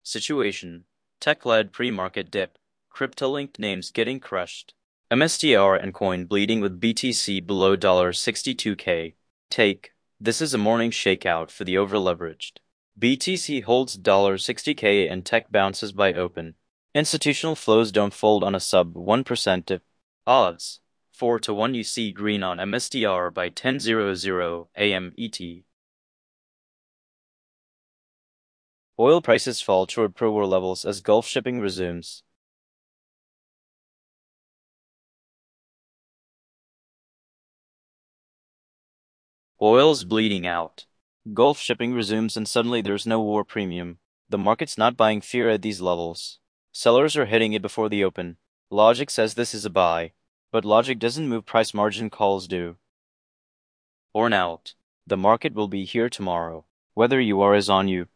Situation. Tech-led pre-market dip. Crypto-linked names getting crushed. MSTR and coin bleeding with BTC below $62K. Take. This is a morning shakeout for the overleveraged. BTC holds $60K and tech bounces by open. Institutional flows don't fold on a sub 1% dip. Odds. 4 to 1 you see green on MSTR by 10:00 a.m. ET. Oil prices fall toward pro-war levels as Gulf shipping resumes. Oil's bleeding out. Gulf shipping resumes and suddenly there's no war premium. The market's not buying fear at these levels. Sellers are hitting it before the open. Logic says this is a buy, but logic doesn't move, price margin calls do. Or out. The market will be here tomorrow. Whether you are is on you.